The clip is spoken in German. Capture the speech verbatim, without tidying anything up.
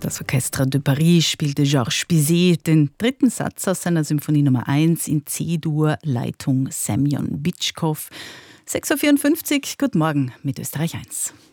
Das Orchestre de Paris spielte Georges Bizet den dritten Satz aus seiner Symphonie Nummer eins in C-Dur, Leitung Semyon Bitschkow. sechs Uhr vierundfünfzig, guten Morgen mit Österreich eins.